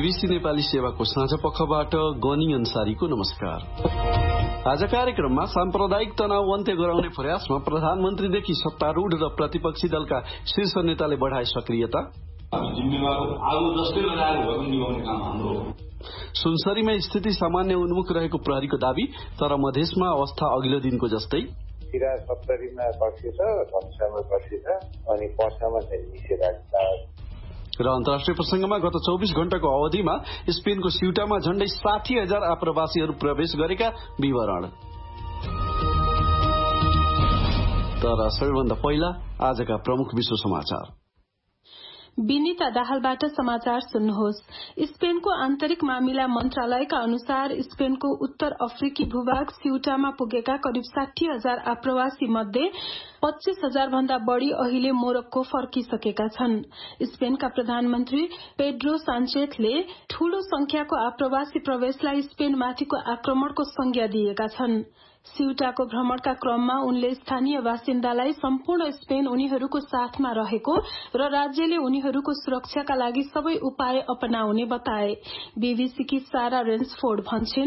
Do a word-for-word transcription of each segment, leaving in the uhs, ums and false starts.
BBC Nepali सेवाको साँझ पखबाट गनी अन्सारीको नमस्कार। आज कार्यक्रममा साम्प्रदायिक तनाव अन्त्य गराउने प्रयासमा प्रधानमन्त्रीदेखि सत्तारूढ र प्रतिपक्षी दलका शीर्ष नेताले बढाए सक्रियता, सुनसरीमा स्थिति सामान्य उन्मुख रहेको प्रहरीको दावी, तर मधेसमा अवस्था अघिल्लो दिनको जस्तै, सत्तरीमा कसिछ, धनुषामा कसिछ अनि पर्सामा चाहिँ निषेधाज्ञा र अन्तर्राष्ट्रिय प्रसंगमा गत चौबिस घण्टाको अवधिमा स्पेनको सिउटामा झण्डै साठी हजार आप्रवासीहरू प्रवेश गरेका विवरण। तर सबैभन्दा पहिला आजका प्रमुख विश्व समाचार। विनिता दाहालबाट समाचार सुन्नुहोस्। स्पेनको आन्तरिक मामिला मन्त्रालयका अनुसार स्पेनको उत्तर अफ्रिकी भूभाग सिउटामा पुगेका करिब साठी हजार आप्रवासी मध्ये पच्चीस हजार भन्दा बढ़ी अहिले मोरक्को फर्किसकेका छन्। स्पेनका प्रधानमन्त्री पेड्रो सान्चेजले ठूलो संख्याको आप्रवासी प्रवेशलाई स्पेनमाथिको आक्रमणको संज्ञा दिएका छन्। सिउटाको भ्रमणका क्रममा उनले स्थानीय बासिन्दालाई सम्पूर्ण स्पेन उनीहरूको साथमा रहेको र राज्यले उनीहरूको सुरक्षाका लागि सबै उपाय अपनाउने बताए। बीबीसीकी सारा रेन्सफोर्ड भन्छन्,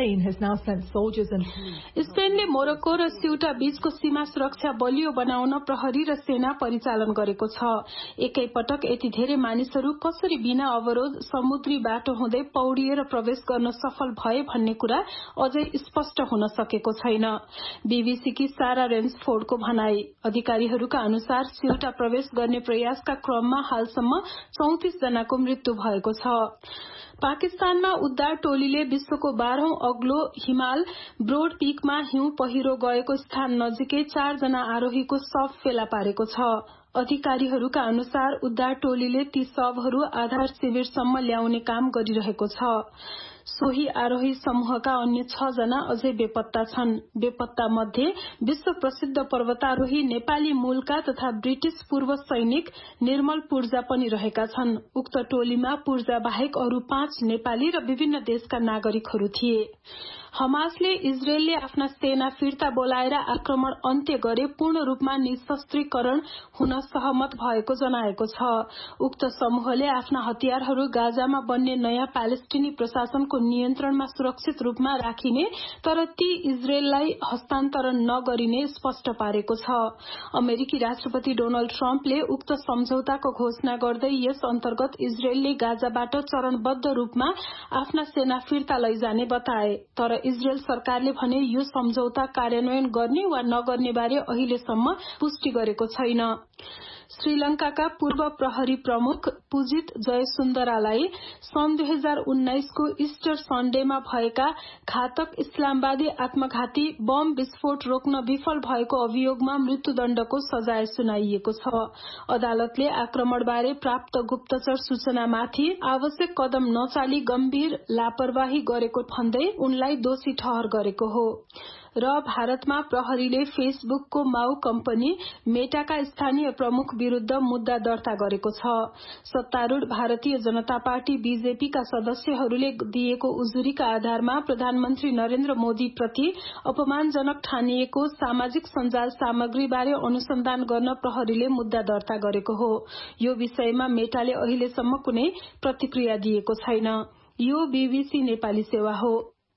स्पेनले मोरक्को र सिउटा बीचको सीमा सुरक्षा बलियो बनाउन प्रहरी र सेना परिचालन गरेको छ। एकै पटक यति धेरै मानिसहरू कसरी बिना अवरोध समुद्री बाटो हुँदै पौडिएर प्रवेश गर्न सफल भए भन्ने कुरा अझै स्पष्ट हुन सकेको छैन। बीबीसीकी सारा रेन्सफोर्डको भनाई, अधिकारीहरूका अनुसार सिउटा प्रवेश गर्ने प्रयासका क्रममा हालसम्म चौतिस जनाको मृत्यु भएको छ। पाकिस्तानमा उद्धार टोलीले विश्वको बाह्रौं अग्लो हिमाल ब्रोड पीकमा हिउँ पहिरो गएको स्थान नजिकै चार जना आरोहीको शव फेला पारेको छ। अधिकारीहरूका अनुसार उद्धार टोलीले ती शवहरू आधार शिविरसम्म ल्याउने काम गरिरहेको छ। सोही आरोही समूहका अन्य छ जना अझै बेपत्ता छन्। बेपत्ता मध्ये विश्व प्रसिद्ध पर्वतारोही नेपाली मूलका तथा ब्रिटिश पूर्व सैनिक निर्मल पूर्जा पनि रहेका छन्। उक्त टोलीमा पूर्जा बाहेक अरू पाँच नेपाली र विभिन्न देशका नागरिकहरू थिए। हमासले इजरायलले आफ्ना सेना फिर्ता बोलाएर आक्रमण अन्त्य गरे पूर्ण रूपमा निशस्त्रीकरण हुन सहमत भएको जनाएको छ। उक्त समूहले आफ्ना हतियारहरू गाजामा बन्ने नयाँ प्यालेस्टिनी प्रशासनको नियन्त्रणमा सुरक्षित रूपमा राखिने तर ती इजरायललाई हस्तान्तरण नगरिने स्पष्ट पारेको छ। अमेरिकी राष्ट्रपति डोनाल्ड ट्रम्पले उक्त सम्झौताको घोषणा गर्दै यस अन्तर्गत इजरायलले गाजाबाट चरणबद्ध रूपमा आफ्ना सेना फिर्ता लैजाने बताए। तर इजरायल सरकारले भने यो सम्झौता कार्यान्वयन गर्ने वा नगर्ने बारे अहिलेसम्म पुष्टि गरेको छैन। श्रीलंकाका पूर्व प्रहरी प्रमुख पुजित जयसुन्दरालाई सन् दुई हजार उन्नाइसको इस्टर सन्डेमा भएका घातक इस्लामवादी आत्मघाती बम विस्फोट रोक्न विफल भएको अभियोगमा मृत्युदण्डको सजाय सुनाइएको छ। अदालतले आक्रमणबारे प्राप्त गुप्तचर सूचनामाथि आवश्यक कदम नचाली गम्भीर लापरवाही गरेको भन्दै उनलाई दोषी ठहर गरेको हो। र भारतमा प्रहरीले फेसबुकको माउ कम्पनी मेटाका स्थानीय प्रमुख विरूद्ध मुद्दा दर्ता गरेको छ। सत्तारूढ़ भारतीय जनता पार्टी बीजेपीका सदस्यहरूले दिएको उजुरीका आधारमा प्रधानमन्त्री नरेन्द्र मोदी प्रति अपमानजनक ठानिएको सामाजिक सञ्जाल सामग्रीबारे अनुसन्धान गर्न प्रहरीले मुद्दा दर्ता गरेको हो। यो विषयमा मेटाले अहिलेसम्म कुनै प्रतिक्रिया दिएको छैन। यो बीबीसी नेपाली सेवा हो।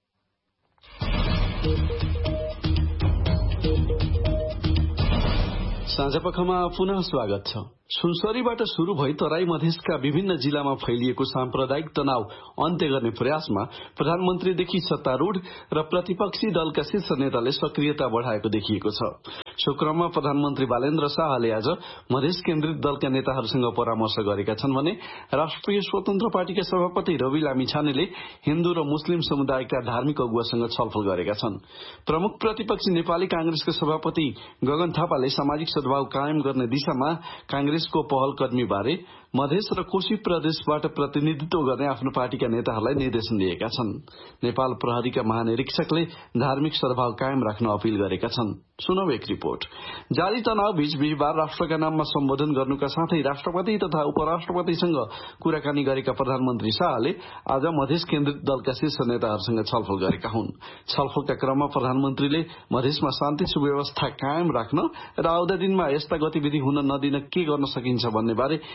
साँझपखमा पुनः स्वागत छ। सुनसरीबाट शुरू भई तराई मधेसका विभिन्न जिल्लामा फैलिएको साम्प्रदायिक तनाव अन्त्य गर्ने प्रयासमा प्रधानमन्त्रीदेखि सत्तारूढ़ र प्रतिपक्षी दलका शीर्ष नेताले सक्रियता बढ़ाएको देखिएको छ। सो क्रममा प्रधानमन्त्री बालेन्द्र शाहले आज मधेस केन्द्रित दलका नेताहरूसँग परामर्श गरेका छन् भने राष्ट्रिय स्वतन्त्र पार्टीका सभापति रवि लामिछानेले हिन्दू र मुस्लिम समुदायका धार्मिक अगुवासँग छलफल गरेका छन्। प्रमुख प्रतिपक्षी नेपाली कांग्रेसका सभापति गगन थापाले सामाजिक सद्भाव कायम गर्ने दिशामा कांग्रेसको पहलकदमी बारे मधेस र कोशी प्रदेशबाट प्रतिनिधित्व गर्ने आफ्नो पार्टीका नेताहरूलाई निर्देशन दिएका छन्। नेपाल प्रहरीका महानिरीक्षकले धार्मिक सद्भाव कायम राख्न अपील गरेका छन्। सुनौ एक रिपोर्ट। जारी तनाव बीच बिहिबार राष्ट्रका नाममा सम्बोधन गर्नुका साथै राष्ट्रपति तथा उपराष्ट्रपतिसँग कुराकानी गरेका प्रधानमन्त्री शाहले आज मधेस केन्द्रित दलका शीर्ष नेताहरूसँग छलफल गरेका हुन्। छलफलका क्रममा प्रधानमन्त्रीले मधेसमा शान्ति सुव्यवस्था कायम राख्न र आउँदा दिनमा यस्ता गतिविधि हुन नदिन के गर्न सकिन्छ भन्ने बारे नेता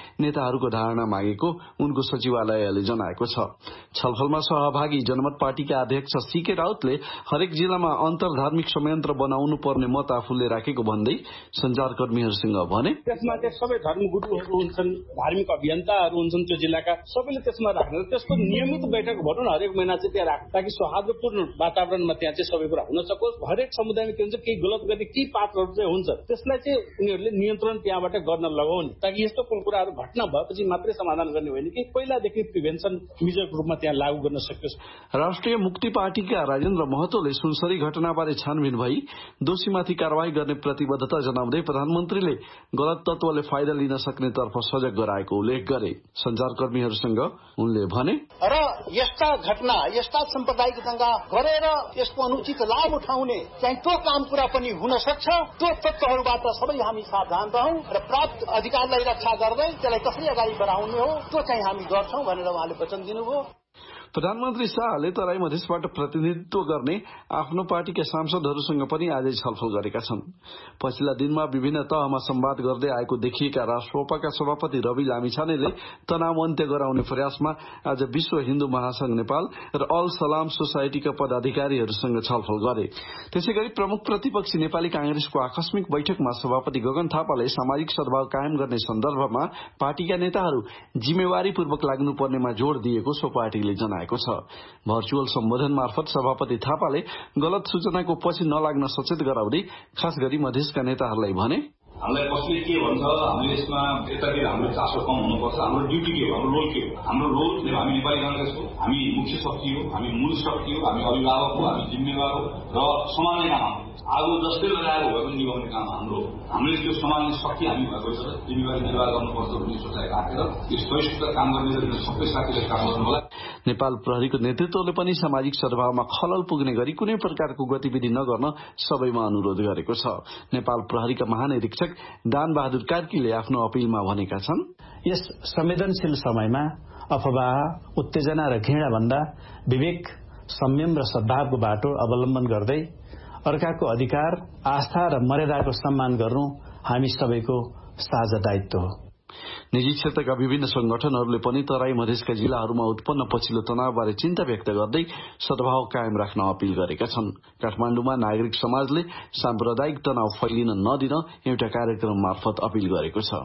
नेताहरूको धारणा मागेको उनको सचिवालयले जनाएको छ। छलफलमा सहभागी जनमत पार्टीका अध्यक्ष सीके राउतले हरेक जिल्लामा अन्तर्धार्मिक संयन्त्र बनाउनु पर्ने मत आफूले राखेको भन्दै संचारकर्मीहरूसँग भने त्यसमा सबै धर्मगुरुहरू हुन्छन्, धार्मिक अभियन्ताहरू हुन्छन्, त्यो जिल्लाका सबैले त्यसमा राख्ने त्यसको नियमित बैठक भनौँ न हरेक महिना चाहिँ त्यहाँ राख्छ, ताकि सौहार्दपूर्ण वातावरणमा त्यहाँ चाहिँ सबै कुरा हुन सकोस्। हरेक समुदायमा के हुन्छ, केही गलत गर्ने केही पात्रहरू चाहिँ हुन्छ, त्यसलाई चाहिँ उनीहरूले नियन्त्रण त्यहाँबाट गर्न लगाउने, ताकि यस्तो कुल कुराहरू घटना भएपछि मात्रै समाधान गर्ने होइन कि पहिलादेखि प्रिभेन्सन मेजरको रूपमा त्यहाँ लागू गर्न सकियोस्। राष्ट्रिय मुक्ति पार्टीका राजेन्द्र महतोले सुनसरी घटनाबारे छानबिन भई दोषीमाथि कारवाही गर्ने प्रतिबद्धता जनाउँदै प्रधानमन्त्रीले गलत तत्वले फाइदा लिन सक्ने तर्फ सजग गराएको उल्लेख गरे। संचारकर्मीहरूसँग उनले भने र यस्ता घटना यस्ता साम्प्रदायिक दंगा गरेर यसको अनुचित लाभ उठाउने चाहिँ त्यो काम कुरा पनि हुन सक्छ। त्यो तत्वहरूबाट सबै हामी सावधान रहौं र प्राप्त अधिकारलाई रक्षा गर्दै त्यसलाई कसरी अगाडि बढाउने हो त्यो चाहिँ हामी गर्छौं भनेर उहाँले वचन दिनुभयो। प्रधानमन्त्री शाहले तराई मधेसबाट प्रतिनिधित्व गर्ने आफ्नो पार्टीका सांसदहरूसँग पनि आजै छलफल गरेका छन्। पछिल्ला दिनमा विभिन्न तहमा संवाद गर्दै आएको देखिएका राष्ट्रसभाका सभापति रवि लामिछानेले तनाव अन्त्य गराउने प्रयासमा आज विश्व हिन्दू महासंघ नेपाल र अल सलाम सोसाइटीका पदाधिकारीहरूसँग छलफल गरे। त्यसैगरी प्रमुख प्रतिपक्षी नेपाली कांग्रेसको आकस्मिक बैठकमा सभापति गगन थापाले सामाजिक सद्भाव कायम गर्ने सन्दर्भमा पार्टीका नेताहरू जिम्मेवारीपूर्वक लाग्नुपर्नेमा जोड़ दिएको सो पार्टीले जनाएको छ। भर्चुअल सम्बोधन मार्फत सभापति थापाले गलत सूचनाको पछि नलाग्न सचेत गराउँदै खास गरी मधेसका नेताहरूलाई भने हामीलाई कसले के भन्छ, हामीले यसमा यतातिर हाम्रो चासो कम हुनुपर्छ, हाम्रो ड्युटी के हो, हाम्रो रोल के हो। हाम्रो रोल हामी नेपाली कांग्रेस हो, हामी मुख्य शक्ति हो, हामी मूल शक्ति हो, हामी अभिभावक हो, हामी जिम्मेवार हो र समाजले काम हाम्रो आगो जस्तै लगाएर भए पनि निभाउने काम हाम्रो। हामीले त्यो समाजले शक्ति हामी भएको छ, जिम्मेवारी निर्वाह गर्नुपर्छ भन्ने सोचाइ राखेर यो सहिष्णुता काम गर्ने सबै साथीले काम गर्नु होला। नेपाल प्रहरीको नेतृत्वले पनि सामाजिक सद्भावमा खलल पुग्ने गरी कुनै प्रकारको गतिविधि नगर्न सबैमा अनुरोध गरेको छ। नेपाल प्रहरीका महानिरीक्षक दान बहादुर कार्कीले आफ्नो अपीलमा भनेका छन्, यस संवेदनशील समयमा अफवाह, उत्तेजना र घृणा भन्दा विवेक, संयम र सद्भावको बाटो अवलम्बन गर्दै अर्काको अधिकार, आस्था र मर्यादाको सम्मान गर्नु हामी सबैको साझा दायित्व हो। निजी क्षेत्रका विभिन्न संगठनहरूले पनि तराई मधेसका जिल्लाहरूमा उत्पन्न पछिल्लो तनावबारे चिन्ता व्यक्त गर्दै सद्भाव कायम राख्न अपील गरेका छन्। काठमाडौँमा नागरिक समाजले साम्प्रदायिक तनाव फैलिन नदिन एउटा कार्यक्रम मार्फत अपील गरेको छ।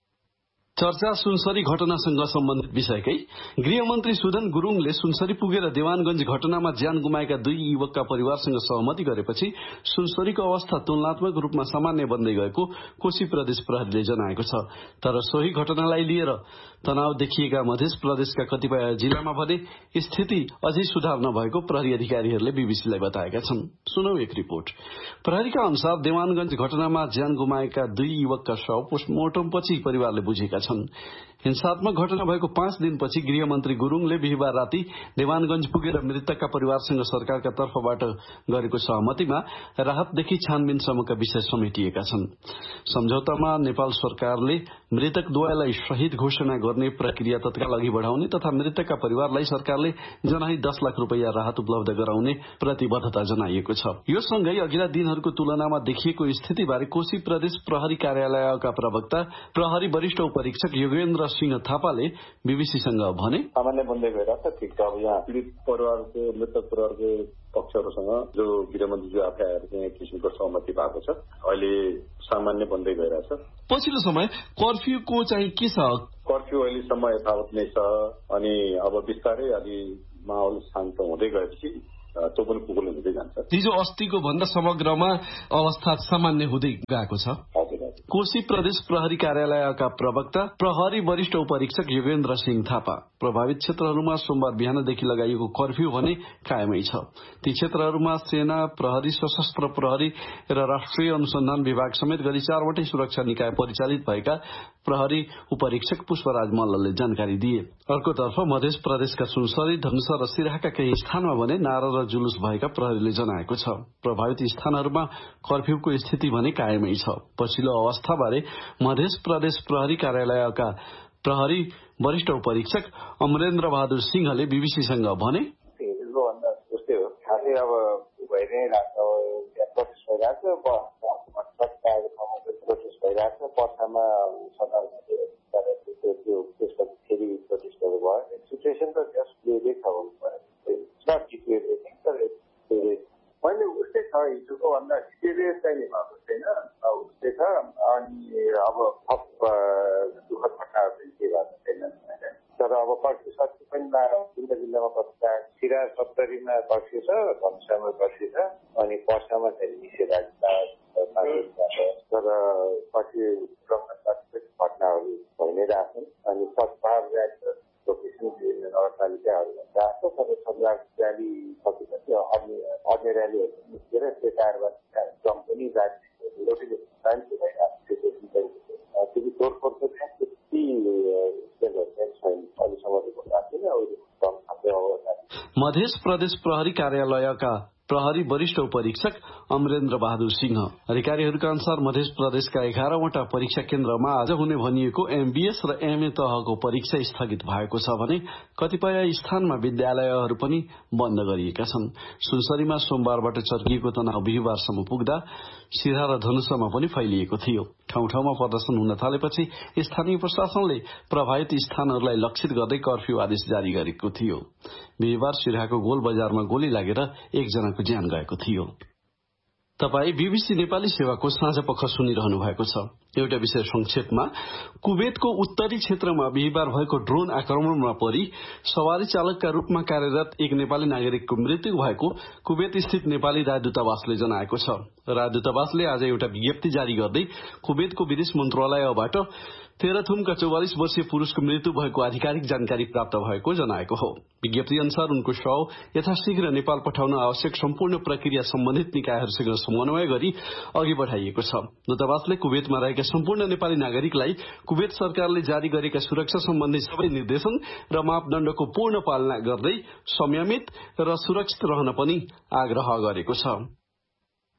चर्चा सुनसरी घटनासँग सम्बन्धित विषयकै गृहमन्त्री सुदन गुरूङले सुनसरी पुगेर देवानगंज घटनामा ज्यान गुमाएका दुई युवकका परिवारसँग सहमति गरेपछि सुनसरीको अवस्था तुलनात्मक रूपमा सामान्य बन्दै गएको कोशी प्रदेश प्रहरीले जनाएको छ। तर सोही घटनालाई लिएर तनाव देखिएका मध्य प्रदेशका कतिपय जिल्लामा भने स्थिति अझै सुधार नभएको प्रहरी अधिकारीहरूले बीबीसीलाई बताएका छन्। सुनौ एक रिपोर्ट। प्रहरीका अनुसार देवानगंज घटनामा ज्यान गुमाएका दुई युवकका शव पोस्टमार्टमपछि परिवारले बुझेका छन्। हिंसात्मक घटना भएको पाँच दिनपछि गृहमन्त्री गुरूङले बिहिबार राति देवानगंज पुगेर मृतकका परिवारसँग सरकारका तर्फबाट गरेको सहमतिमा राहतदेखि छानबिनसम्मका विषय समेटिएका छन्। सम्झौतामा नेपाल सरकारले मृतक द्वयलाई शहीद घोषणा गर्ने प्रक्रिया तत्काल अघि बढ़ाउने तथा मृतकका परिवारलाई सरकारले जनाई दस लाख रूपियाँ राहत उपलब्ध गराउने प्रतिबद्धता जनाइएको छ। यो सँगै अघिल्ला दिनहरूको तुलनामा देखिएको स्थितिबारे कोशी प्रदेश प्रहरी कार्यालयका प्रवक्ता प्रहरी वरिष्ठ उपरीक्षक योगेन्द्र सिंह थापाले बीबीसीसँग भने सामान्य बन्दै गइरहेको छ। ठिक छ, अब यहाँ पीड़ित परिवारको मृतक परिवारको पक्षहरूसँग जो गृहमन्त्रीज्यू आफै आएर चाहिँ किसिमको सहमति भएको छ। अहिले सामान्य बन्दै गइरहेछ। पछिल्लो समय कर्फ्यूको चाहिँ के छ? कर्फ्यू अहिलेसम्म यथावत नै छ। अनि अब बिस्तारै अलि माहौल शान्त हुँदै गएपछि त्यो पनि पुगुल हुँदै जान्छ। हिजो अस्तिको भन्दा समग्रमा अवस्था सामान्य हुँदै गएको छ। कोशी प्रदेश प्रहरी कार्यालयका प्रवक्ता प्रहरी वरिष्ठ उपरीक्षक योगेन्द्र सिंह थापा प्रभावित क्षेत्रहरूमा सोमबार बिहानदेखि लगाइएको कर्फ्यू भने कायमै छ। ती क्षेत्रहरूमा सेना, प्रहरी, सशस्त्र प्रहरी र राष्ट्रिय अनुसन्धान विभाग समेत गरी चारवटै सुरक्षा निकाय परिचालित भएका प्रहरी उपरीक्षक पुष्पराज मल्लले जानकारी दिए। अर्कोतर्फ मध्य प्रदेशका सुनसरी, धनुषा र सिराहाका केही स्थानमा भने नारा र जुलुस भएका प्रहरीले जनाएको छ। प्रभावित स्थानहरूमा कर्फ्यूको स्थिति भने कायमै छ। पछिल्लो अवस्थाबारे मध्य प्रदेश प्रहरी कार्यालयका प्रहरी वरिष्ठ उपरीक्षक अमरेन्द्र बहादुर सिंहले बीबीसीसँग भने हिजोभन्दा जस्तै हो, खासै अब भइ नै रहेको प्रोसेस भइरहेको छ। प्रोसेस भइरहेको छ। पर्सामा सदरमा त्यो एडमिनिस्ट्रेसन त त्यसले छ मैले उस्तै छ हिजोको भन्दा सिरियस चाहिँ भएको छैन उस्तै छ। अनि अब थप दुःखद घटनाहरू चाहिँ के भएको छैन तर अब कर्फ्यू सत्य पनि जिल्ला जिल्लामा कस्ता सिरा सत्तरीमा कर्फ्यू छ, धनुषामा कर्फ्यू छ, अनि पर्सामा चाहिँ निषेधाज्ञा तर कर्फ्यू घटनाहरू भइ नै रहेछन्। अनि सद्भाव लोकेसन विभिन्न नगरपालिकाहरूमा गएको तर सद्भाव र्याली सकेपछि अन्य अन्य र्यालीहरू निस्केर त्यो कारबार कम पनि जारी एउटै जान्छु त्यति तोडफोडको चाहिँ त्यति छैन अहिलेसम्म मध्य प्रदेश प्रहरी कार्यालयका प्रहरी वरिष्ठ उपरीक्षक अमरेन्द्र बहादुर सिंह अधिकारीहरूका अनुसार मध्य प्रदेशका एघारवटा परीक्षा केन्द्रमा आज हुने भनिएको एमबीएस र एमए तहको परीक्षा स्थगित भएको छ भने कतिपय स्थानमा विद्यालयहरू पनि बन्द गरिएका छन्। सुनसरीमा सोमबारबाट चर्किएको तनाव बिहिबारसम्म पुग्दा सिधा र धनुषामा पनि फैलिएको थियो। ठाउँ ठाउँमा प्रदर्शन हुन थालेपछि स्थानीय प्रशासनले प्रभावित स्थानहरूलाई लक्षित गर्दै कर्फ्यू आदेश जारी गरेको थियो। बिहिबार सिराहाको गोल बजारमा गोली लागेर एकजनाको ज्यान गएको थियो। तपाई बीबीसी नेपाली सेवाको साँझ पख सुनिरहनु भएको छ। एउटा विषय संक्षेपमा कुवेतको उत्तरी क्षेत्रमा बिहिबार भएको ड्रोन आक्रमणमा परि सवारी चालकका रूपमा कार्यरत एक नेपाली नागरिकको मृत्यु भएको कुवेत स्थित नेपाली राजदूतावासले जनाएको छ। राजदूतावासले आज एउटा विज्ञप्ति जारी गर्दै कुवेतको विदेश मन्त्रालयबाट तेह्रथुमका चौवालिस वर्षीय पुरूषको मृत्यु भएको आधिकारिक जानकारी प्राप्त भएको जनाएको हो। विज्ञप्ति अनुसार उनको शव यथाशीघ्र नेपाल पठाउन आवश्यक सम्पूर्ण प्रक्रिया सम्बन्धित निकायहरूसँग समन्वय गरी अघि बढ़ाइएको छ। दूतावासले कुवेतमा रहेका सम्पूर्ण नेपाली नागरिकलाई कुवेत सरकारले जारी गरेका सुरक्षा सम्बन्धी सबै निर्देशन र मापदण्डको पूर्ण पालना गर्दै संयमित र सुरक्षित रहन पनि आग्रह गरेको छ।